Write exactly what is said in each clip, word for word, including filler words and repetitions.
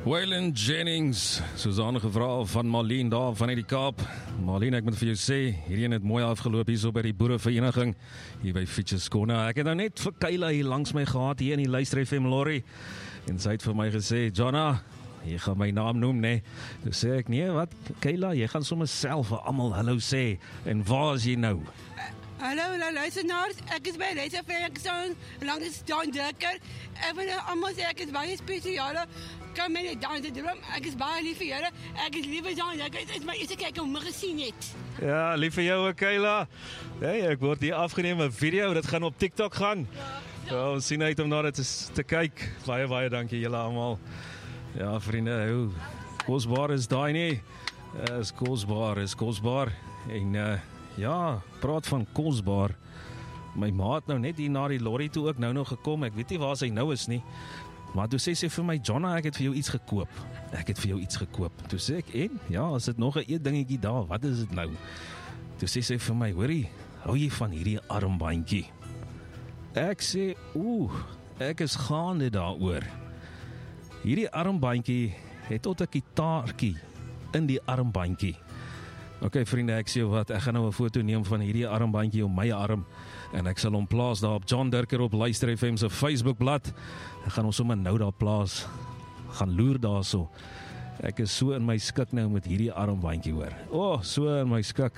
Waylon Jennings, Suzanne gevra van Marlene daar vanuit die Kaap. Marlene, ek moet vir jou sê, hierdie het mooi afgeloop hier so by die boerevereniging, hier by Fietses Corner. Ek het nou net vir Kayla hier langs my gehad, hier in die Luister F M lorry, en sy het vir my gesê, Jonna, jy gaan my naam noem, nee. Toe sê ek, nee, wat, Kayla, jy gaan sommer self vir almal hallo sê, en waar is jy nou? Hallo, hallo luisteraars, ek is by Luister F M, ek is langs John Dekker. Ek wil almal sê, ek is baie spesiale, kan my net dans te droom, ek is baie lief vir julle, ek is lief vir John Dekker, dit is my eerste kyk om my gesien het. Ja, lief vir jou, Kayla. Hey, ek word hier afgeneem 'n video, dit gaan op TikTok gaan. Ja, ja. Ons sien uit om na dit te, te kyk. Baie, baie dankie julle almal. Ja, vriende, hoe kosbaar is daai nie? Uh, is kosbaar, is kosbaar. En uh, ja, praat van kosbaar. My maat nou net hier na die lorry toe ook nou nog gekom. Ek weet nie waar sy nou is nie. Maar toe sê sy vir my, Jonna, ek het vir jou iets gekoop. Ek het vir jou iets gekoop. Toe sê ek, en? Ja, as dit nog 'n eet dingetjie daar, wat is dit nou? Toe sê sy vir my, hoorie, hou jy van hierdie armbandjie? Ek sê, oeh, ek is gaande daaroor. Hierdie armbandjie het tot 'n gitaartjie in die armbandjie. Ok, vriende, ek sê wat, ek gaan nou 'n foto neem van hierdie armbandjie om my arm, en ek sal hom plaas daar op John Dekker op Luister F M se Facebookblad. Ek gaan ons sommer nou daar plaas, gaan loer daar so. Ek is so in my skik nou met hierdie armbandjie hoor. O, oh, so in my skik.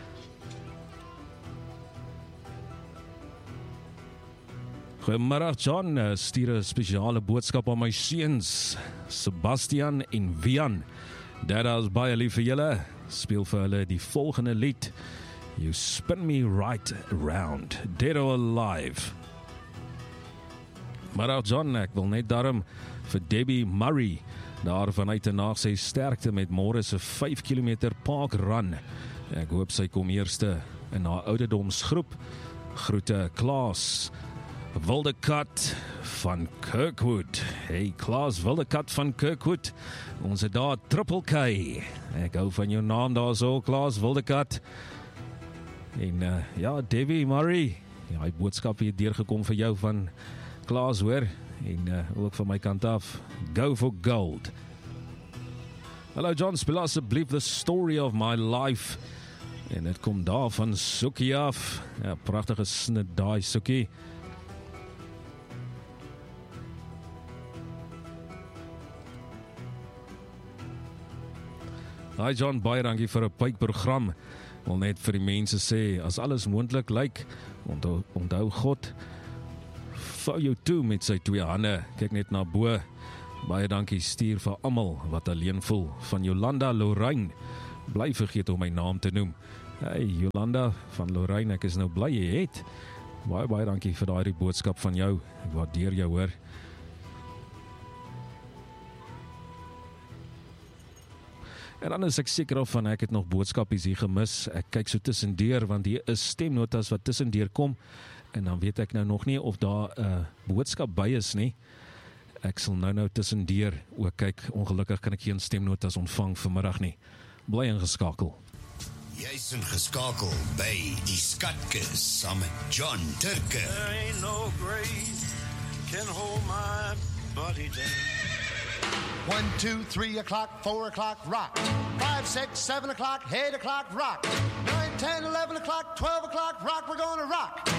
Goeiemiddag John, stuur 'n spesiale boodskap aan my seuns, Sebastian en Vian. Dadda's baie lief vir julle. Speel vir hulle die volgende lied, You Spin Me Right Round, Dead or Alive. Maar ook John, ek wil net daarom vir Debbie Murray, daar vanuit en na sy sterkte met môre se vyf kilometer park run. Ek hoop sy kom eerste in haar ouderdomsgroep. Groete Klaas Wildekat van Kirkwood. Hey Klaas Wildekat van Kirkwood. Ons het daar Triple K. Ek hou van jou naam daar so, Klaas Wildekat. En uh, ja, Debbie Murray. Ja, die boodskap hier deurgekom vir jou van Klaas hoor. En uh, ook van my kant af, go for gold. Hallo John, speel asseblief The Story of My Life. En dit kom daar van Soekie af. Ja, pragtige snit daai Soekie. Hi John, baie dankie vir 'n pypprogram. Wil net vir die mense sê, as alles moontlik lyk, onthou, onthou God vou jou toe met sy twee hande. Kyk net na bo. Baie dankie stuur vir almal wat alleen voel. Van Jolanda Lorraine. Bly vergeet om my naam te noem. Hey Jolanda van Lorraine, ek is nou bly jy het. Baie baie dankie vir daai boodskap van jou. Ek waardeer jou hoor. En dan is ek seker of van ek het nog boodskapies hier gemis. Ek kyk so tussendeur want hier is stemnotas wat tussendeur kom en dan weet ek nou nog nie of daar 'n uh, boodskap by is nie. Ek sal nou nou tussendeur ook kyk. Ongelukkig kan ek geen stemnotas ontvang vanmiddag nie. Bly ingeskakel. Jy's ingeskakel by die Skatkis saam met John Dekker. There ain't no grave can hold my body down. One, two, three o'clock, four o'clock, rock. Five, six, seven o'clock, eight o'clock, rock. Nine, ten, eleven o'clock, twelve o'clock, rock. We're gonna rock.